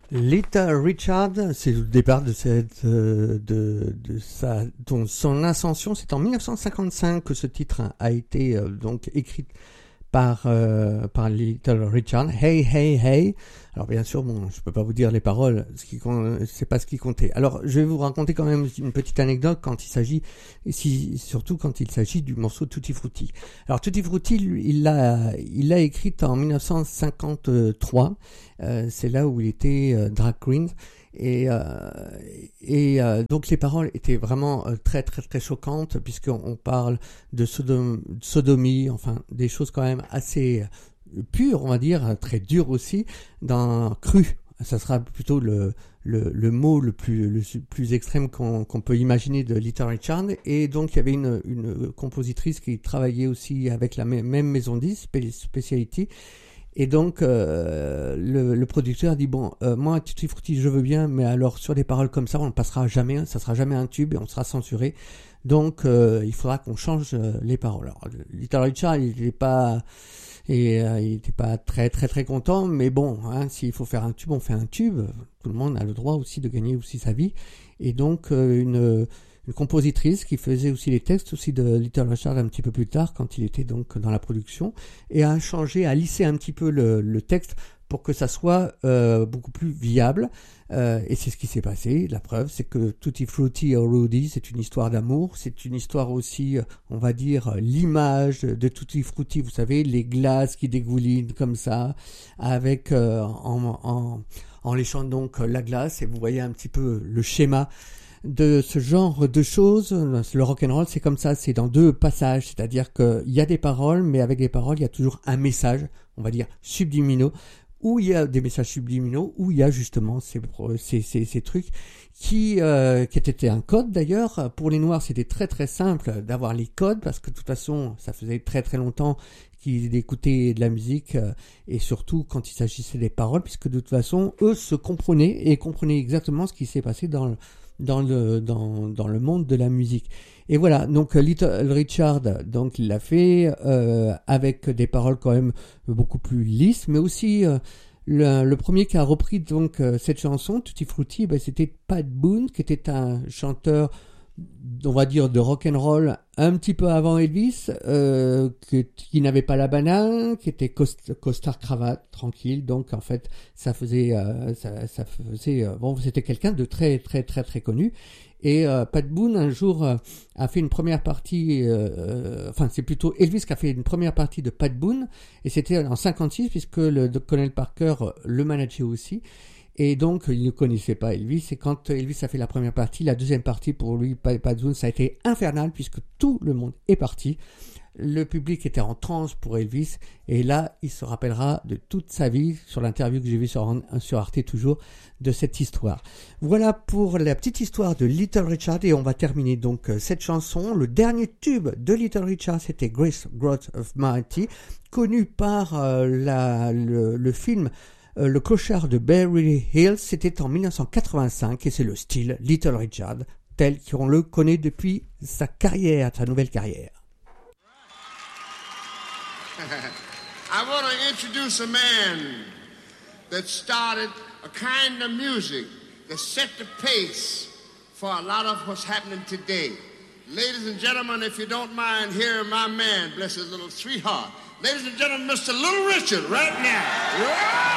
Little Richard, c'est le départ de son ascension. C'est en 1955 que ce titre a été donc écrit par Little Richard. Hey, hey, hey. Alors bien sûr, bon, je peux pas vous dire les paroles, c'est pas ce qui comptait. Alors, je vais vous raconter quand même une petite anecdote surtout quand il s'agit du morceau Tutti Frutti. Alors Tutti Frutti, il l'a écrite en 1953. C'est là où il était drag queen. Et donc les paroles étaient vraiment très très très choquantes, puisqu'on parle de sodomie, enfin des choses quand même assez pures, on va dire, très dures aussi, cru. Ça sera plutôt le mot le plus extrême qu'on peut imaginer de Little Richard. Et donc il y avait une compositrice qui travaillait aussi avec la même maison de disques, Speciality. Et donc le producteur dit moi Tutti Frutti je veux bien, mais alors sur des paroles comme ça on ne passera jamais, ça sera jamais un tube et on sera censuré. Donc il faudra qu'on change les paroles. Alors Little Richard il était pas très très très content, mais bon, s'il faut faire un tube, on fait un tube. Tout le monde a le droit aussi de gagner aussi sa vie. Et donc une compositrice qui faisait aussi les textes aussi de Little Richard un petit peu plus tard, quand il était donc dans la production, et a lissé un petit peu le texte pour que ça soit beaucoup plus viable. Et c'est ce qui s'est passé. La preuve, c'est que Tutti Frutti or Rudy, c'est une histoire d'amour. C'est une histoire aussi, on va dire, l'image de Tutti Frutti. Vous savez, les glaces qui dégoulinent comme ça, avec en léchant donc la glace. Et vous voyez un petit peu le schéma de ce genre de choses. Le rock'n'roll, c'est comme ça, c'est dans deux passages, c'est-à-dire qu'il y a des paroles, mais avec les paroles, il y a toujours un message, on va dire, subliminaux, où il y a des messages subliminaux, où il y a justement ces trucs qui étaient un code d'ailleurs. Pour les Noirs, c'était très très simple d'avoir les codes, parce que de toute façon, ça faisait très très longtemps qu'ils écoutaient de la musique, et surtout quand il s'agissait des paroles, puisque de toute façon, eux se comprenaient exactement ce qui s'est passé dans le monde de la musique. Et voilà, donc Little Richard, donc il l'a fait avec des paroles quand même beaucoup plus lisses, mais aussi le premier qui a repris donc cette chanson Tutti Frutti, c'était Pat Boone, qui était un chanteur, on va dire, de rock'n'roll un petit peu avant Elvis, qui n'avait pas la banane, qui était costard cravate, tranquille. Donc en fait, c'était quelqu'un de très très très très connu. Et Pat Boone un jour a fait une première partie, c'est plutôt Elvis qui a fait une première partie de Pat Boone, et c'était en 56, puisque le Colonel Parker le manageait aussi. Et donc, il ne connaissait pas Elvis. Et quand Elvis a fait la première partie, la deuxième partie, pour lui, Pat Boone, ça a été infernal, puisque tout le monde est parti. Le public était en transe pour Elvis. Et là, il se rappellera de toute sa vie, sur l'interview que j'ai vue sur Arte toujours, de cette histoire. Voilà pour la petite histoire de Little Richard. Et on va terminer donc cette chanson. Le dernier tube de Little Richard, c'était Grace Growth of Mighty, connu par le film Le Clochard de Beverly Hills. C'était en 1985, et c'est le style Little Richard tel qu'on le connaît depuis sa nouvelle carrière. I want to introduce a man that started a kind of music that set the pace for a lot of what's happening today. Ladies and gentlemen, if you don't mind hearing my man, bless his little sweetheart. Ladies and gentlemen, Mr. Little Richard, right now.